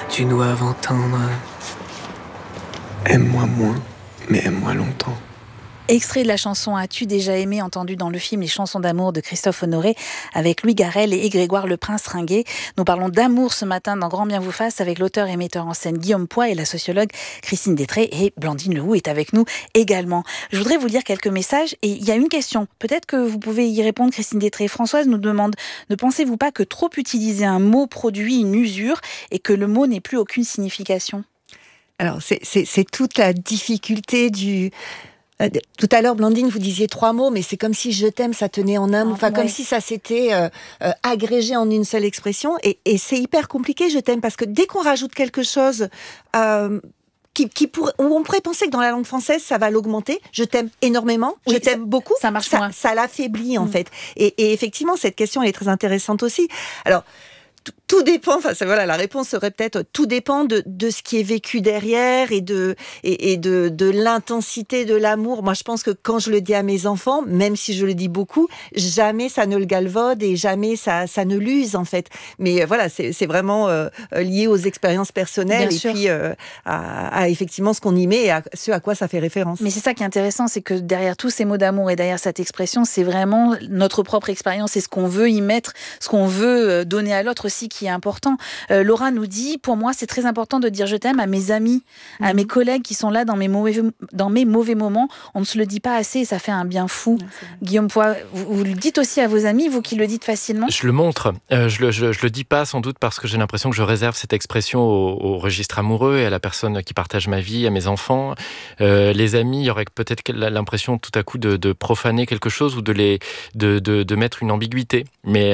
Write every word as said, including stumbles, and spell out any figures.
Tu dois entendre. Aime-moi moins, mais aime-moi longtemps. Extrait de la chanson As-tu déjà aimé, entendu dans le film Les chansons d'amour de Christophe Honoré avec Louis Garrel et Grégoire Le Prince Ringuet. Nous parlons d'amour ce matin dans Grand Bien vous fasse avec l'auteur et metteur en scène Guillaume Poix et la sociologue Christine Détré, et Blandine Lehoux est avec nous également. Je voudrais vous lire quelques messages et il y a une question. Peut-être que vous pouvez y répondre, Christine Détré. Françoise nous demande: ne pensez-vous pas que trop utiliser un mot produit une usure et que le mot n'ait plus aucune signification ? Alors c'est, c'est, c'est toute la difficulté du... Tout à l'heure, Blandine, vous disiez trois mots, mais c'est comme si je t'aime, ça tenait en un mot. Enfin, ouais. Comme si ça s'était euh, euh, agrégé en une seule expression. Et, et c'est hyper compliqué, je t'aime, parce que dès qu'on rajoute quelque chose euh, qui, qui pour, où on pourrait penser que dans la langue française, ça va l'augmenter. Je t'aime énormément, oui, je t'aime ça, beaucoup. Ça marche ça, moins. Ça l'affaiblit, en mmh. fait. Et, et effectivement, cette question, elle est très intéressante aussi. Alors, tout dépend, enfin, voilà, la réponse serait peut-être tout dépend de, de ce qui est vécu derrière et de, et, et de, de l'intensité de l'amour. Moi, je pense que quand je le dis à mes enfants, même si je le dis beaucoup, jamais ça ne le galvaude et jamais ça, ça ne l'use, en fait. Mais euh, voilà, c'est, c'est vraiment euh, lié aux expériences personnelles. Bien et sûr. Puis euh, à, à effectivement ce qu'on y met et à ce à quoi ça fait référence. Mais c'est ça qui est intéressant, c'est que derrière tous ces mots d'amour et derrière cette expression, c'est vraiment notre propre expérience et ce qu'on veut y mettre, ce qu'on veut donner à l'autre aussi qui est important. Euh, Laura nous dit: pour moi, c'est très important de dire je t'aime à mes amis, mmh. à mes collègues qui sont là dans mes mauvais, dans mes mauvais moments. On ne se le dit pas assez et ça fait un bien fou. Ouais, Guillaume Poix, vous, vous le dites aussi à vos amis, vous qui le dites facilement? Je le montre. Euh, je, le, je, je le dis pas sans doute parce que j'ai l'impression que je réserve cette expression au, au registre amoureux et à la personne qui partage ma vie, à mes enfants. Euh, les amis, il y aurait peut-être l'impression tout à coup de, de profaner quelque chose ou de, les, de, de, de mettre une ambiguïté. Mais